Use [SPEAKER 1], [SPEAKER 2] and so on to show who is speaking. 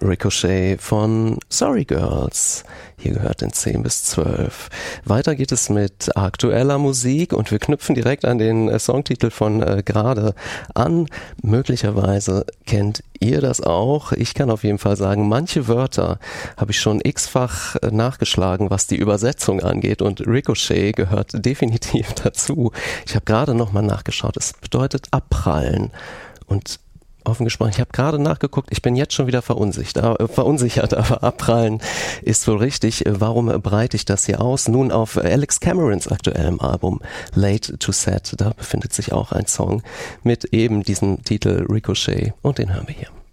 [SPEAKER 1] Ricochet von Sorry Girls. Hier gehört in 10 bis 12. Weiter geht es mit aktueller Musik und wir knüpfen direkt an den Songtitel von gerade an. Möglicherweise kennt ihr das auch. Ich kann auf jeden Fall sagen, manche Wörter habe ich schon x-fach nachgeschlagen, was die Übersetzung angeht, und Ricochet gehört definitiv dazu. Ich habe gerade nochmal nachgeschaut. Es bedeutet abprallen. Und offen gesprochen, ich habe gerade nachgeguckt, ich bin jetzt schon wieder verunsichert, aber abprallen ist wohl richtig. Warum breite ich das hier aus? Nun, auf Alex Camerons aktuellem Album Late to Set, da befindet sich auch ein Song mit eben diesem Titel Ricochet, und den hören wir hier.